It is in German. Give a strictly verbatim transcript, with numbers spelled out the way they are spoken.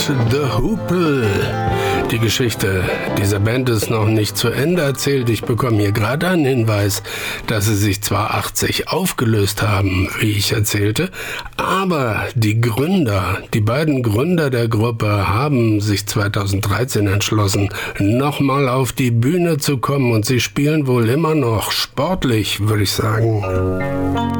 The Hoople. Die Geschichte dieser Band ist noch nicht zu Ende erzählt. Ich bekomme hier gerade einen Hinweis, dass sie sich zwar achtzig aufgelöst haben, wie ich erzählte, aber die Gründer, die beiden Gründer der Gruppe haben sich zweitausenddreizehn entschlossen, nochmal auf die Bühne zu kommen und sie spielen wohl immer noch sportlich, würde ich sagen.